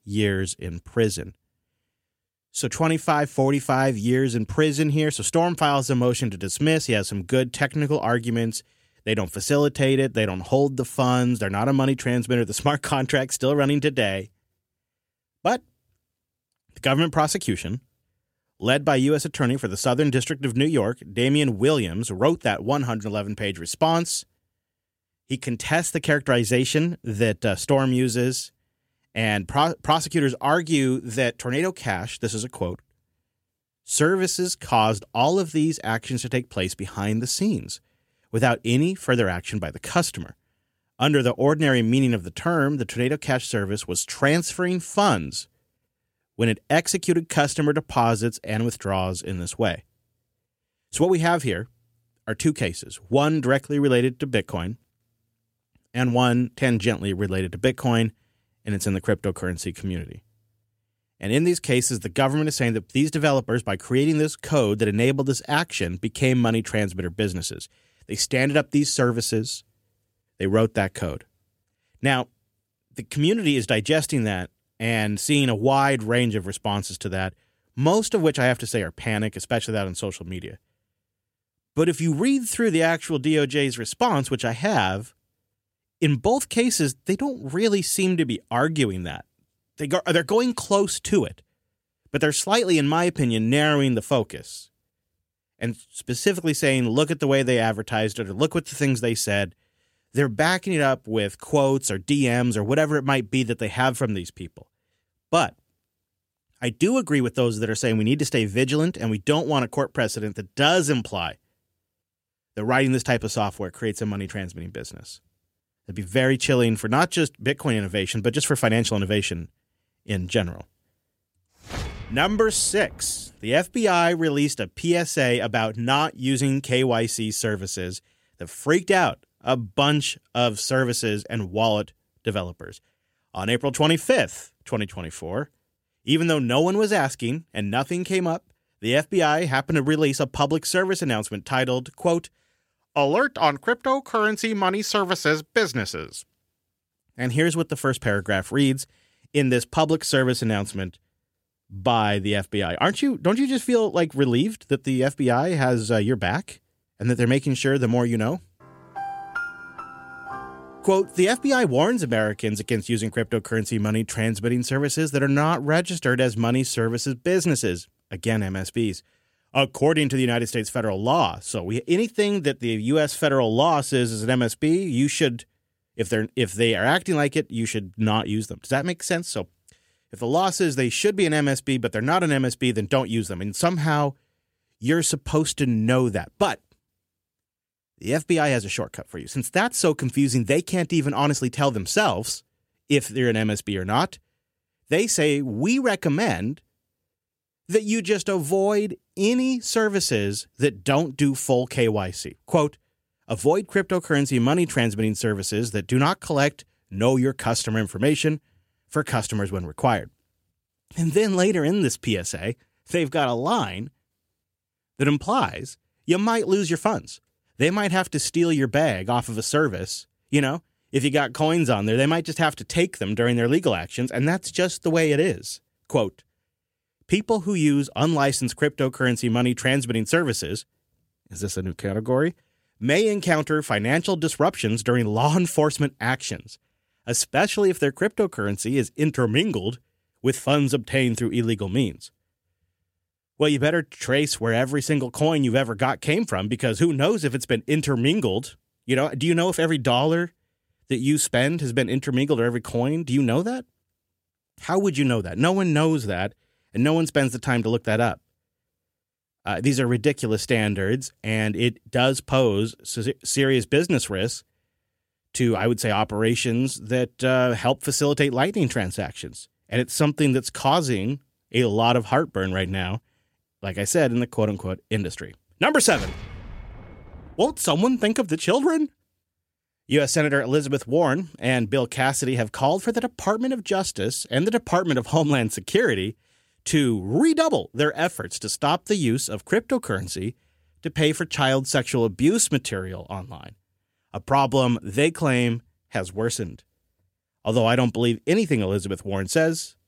years in prison. So 25, 45 years in prison here. So Storm files a motion to dismiss. He has some good technical arguments. They don't facilitate it. They don't hold the funds. They're not a money transmitter. The smart contract's still running today. But the government prosecution, led by U.S. Attorney for the Southern District of New York, Damian Williams, wrote that 111-page response. He contests the characterization that Storm uses, and prosecutors argue that Tornado Cash, this is a quote, services caused all of these actions to take place behind the scenes without any further action by the customer. Under the ordinary meaning of the term, the Tornado Cash service was transferring funds when it executed customer deposits and withdrawals in this way. So what we have here are two cases, one directly related to Bitcoin and one tangentially related to Bitcoin, and it's in the cryptocurrency community. And in these cases, the government is saying that these developers, by creating this code that enabled this action, became money transmitter businesses. They standed up these services. They wrote that code. Now, the community is digesting that and seeing a wide range of responses to that, most of which I have to say are panic, especially that on social media. But if you read through the actual DOJ's response, which I have, in both cases, they don't really seem to be arguing that. They're going close to it, but they're slightly, in my opinion, narrowing the focus and specifically saying, look at the way they advertised it or look what the things they said. They're backing it up with quotes or DMs or whatever it might be that they have from these people. But I do agree with those that are saying we need to stay vigilant and we don't want a court precedent that does imply that writing this type of software creates a money transmitting business. It'd be very chilling for not just Bitcoin innovation, but just for financial innovation in general. Number 6, the FBI released a PSA about not using KYC services that freaked out a bunch of services and wallet developers. On April 25th, 2024, even though no one was asking and nothing came up, the FBI happened to release a public service announcement titled, quote, Alert on Cryptocurrency Money Services Businesses. And here's what the first paragraph reads in this public service announcement by the FBI. Don't you just feel like relieved that the FBI has your back and that they're making sure the more you know? Quote, the FBI warns Americans against using cryptocurrency money transmitting services that are not registered as money services businesses. Again, MSBs. According to the United States federal law. So anything that the U.S. federal law says is an MSB, you should, if they are acting like it, you should not use them. Does that make sense? So if the law says they should be an MSB, but they're not an MSB, then don't use them. And somehow you're supposed to know that. But the FBI has a shortcut for you. Since that's so confusing, they can't even honestly tell themselves if they're an MSB or not. They say, we recommend that you just avoid any services that don't do full KYC. Quote, avoid cryptocurrency money transmitting services that do not collect know your customer information for customers when required. And then later in this PSA, they've got a line that implies you might lose your funds. They might have to steal your bag off of a service. You know, if you got coins on there, they might just have to take them during their legal actions. And that's just the way it is. Quote, people who use unlicensed cryptocurrency money transmitting services, is this a new category, may encounter financial disruptions during law enforcement actions, especially if their cryptocurrency is intermingled with funds obtained through illegal means. Well, you better trace where every single coin you've ever got came from, because who knows if it's been intermingled. You know, do you know if every dollar that you spend has been intermingled or every coin? Do you know that? How would you know that? No one knows that, and no one spends the time to look that up. These are ridiculous standards, and it does pose serious business risks to, I would say, operations that help facilitate Lightning transactions. And it's something that's causing a lot of heartburn right now, like I said, in the quote-unquote industry. Number 7, won't someone think of the children? U.S. Senator Elizabeth Warren and Bill Cassidy have called for the Department of Justice and the Department of Homeland Security to redouble their efforts to stop the use of cryptocurrency to pay for child sexual abuse material online, a problem they claim has worsened. Although I don't believe anything Elizabeth Warren says,